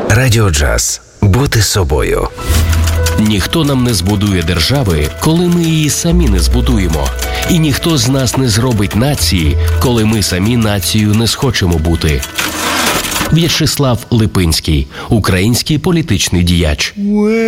Радіо Джаз. Бути собою. Ніхто нам не збудує держави, коли ми її самі не збудуємо. І ніхто з нас не зробить нації, коли ми самі нацією не схочемо бути. В'ячеслав Липинський, український політичний діяч.